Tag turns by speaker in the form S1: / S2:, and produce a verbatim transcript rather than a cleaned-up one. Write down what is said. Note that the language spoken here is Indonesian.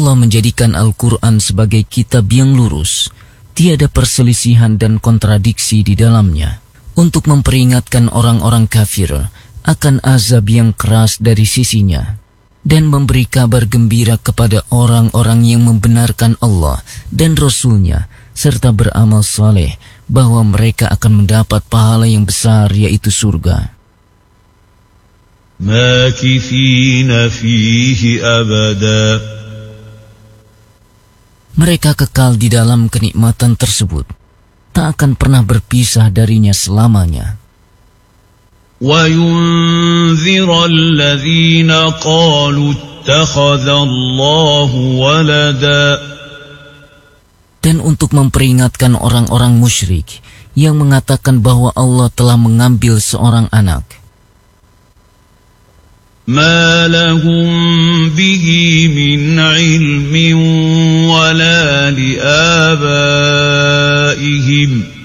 S1: Allah menjadikan Al-Quran sebagai kitab yang lurus, tiada perselisihan dan kontradiksi di dalamnya, untuk memperingatkan orang-orang kafir akan azab yang keras dari sisinya, dan memberi kabar gembira kepada orang-orang yang membenarkan Allah dan Rasul-Nya, serta beramal saleh, bahwa mereka akan mendapat pahala yang besar, yaitu surga.
S2: مَاكِثِينَ فِيهِ أَبَدًا.
S1: Mereka kekal di dalam kenikmatan tersebut, tak akan pernah berpisah darinya selamanya.
S2: وَيُنذِرَ الَّذِينَ قَالُوا اتَّخَذَ اللَّهُ وَلَدًا.
S1: Dan untuk memperingatkan orang-orang musyrik yang mengatakan bahwa Allah telah mengambil seorang anak.
S2: مَا لَهُم بِهِ مِنْ عِلْمٍ وَلَا لِآبَائِهِمْ